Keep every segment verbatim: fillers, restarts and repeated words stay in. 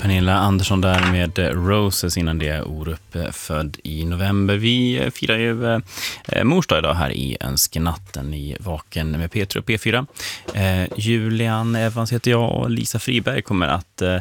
Pernilla Andersson där med Roses, innan det Orup, född i november. Vi firar ju eh, mors dag idag här i Önskenatten i Vaken med P tre och P fyra. Eh, Julian Evans heter jag och Lisa Friberg kommer att eh,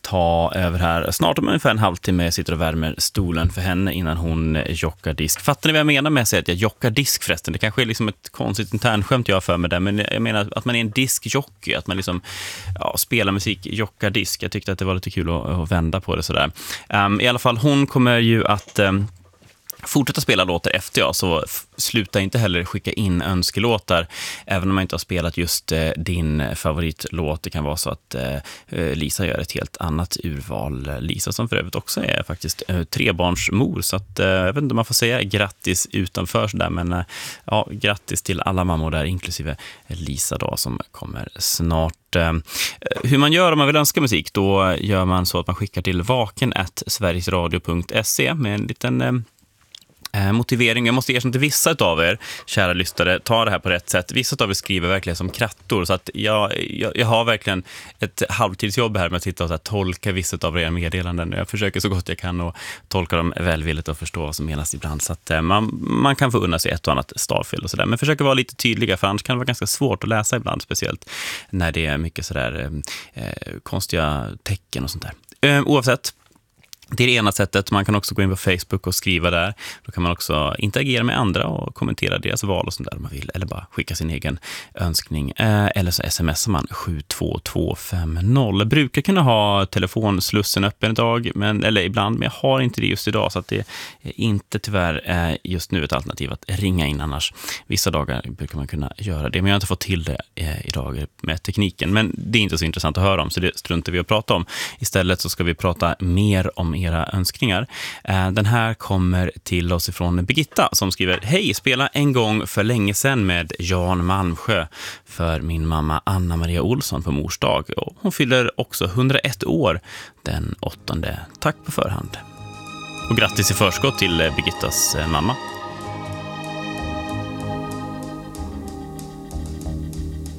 ta över här snart om ungefär en halvtimme. Jag sitter och värmer stolen för henne innan hon jockar disk. Fattar ni vad jag menar med att säga att jag jockar disk förresten? Det kanske är liksom ett konstigt internskämt jag har för mig där, men jag menar att man är en diskjockey, att man liksom ja, spelar musik, jockar disk. Jag tyckte att det var lite kul att, att vända på det sådär. Um, I alla fall, hon kommer ju att um, fortsätta spela låtar efter jag, så f- sluta inte heller skicka in önskelåtar även om jag inte har spelat just eh, din favoritlåt. Det kan vara så att eh, Lisa gör ett helt annat urval. Lisa som för övrigt också är faktiskt eh, trebarnsmor, så att eh, jag vet inte om man får säga grattis utanför sådär, men eh, ja, grattis till alla mammor där, inklusive Lisa då som kommer snart. Eh, hur man gör om man vill önska musik, då gör man så att man skickar till vaken at sverigesradio punkt se med en liten eh, motivering. Jag måste erkänna till vissa av er, kära lyssnare, ta det här på rätt sätt. Vissa av er skriver verkligen som krattor, så att jag, jag, jag har verkligen ett halvtidsjobb här med att sitta och så här, tolka vissa av era meddelanden. Jag försöker så gott jag kan och tolka dem välvilligt och förstå vad som menas ibland, så att man, man kan få unna sig ett och annat stavfel och sådär. Men försöker vara lite tydliga, för annars kan det vara ganska svårt att läsa ibland, speciellt när det är mycket sådär eh, konstiga tecken och sånt där. Eh, oavsett, det är det ena sättet. Man kan också gå in på Facebook och skriva där. Då kan man också interagera med andra och kommentera deras val och sånt där om man vill. Eller bara skicka sin egen önskning. Eller så smsar man sju två två fem noll. Jag brukar kunna ha telefonslussen öppen idag, men, eller ibland, men jag har inte det just idag. Så att det är inte tyvärr just nu ett alternativ att ringa in annars. Vissa dagar brukar man kunna göra det, men jag har inte fått till det idag med tekniken. Men det är inte så intressant att höra om, så det struntar vi att prata om. Istället så ska vi prata mer om era önskningar. Den här kommer till oss ifrån Birgitta som skriver: hej, spela en gång för länge sedan med Jan Malmsjö för min mamma Anna Maria Olsson på mors dag. Hon fyller också hundraett år den åttonde. Tack på förhand. Och grattis i förskott till Birgittas mamma.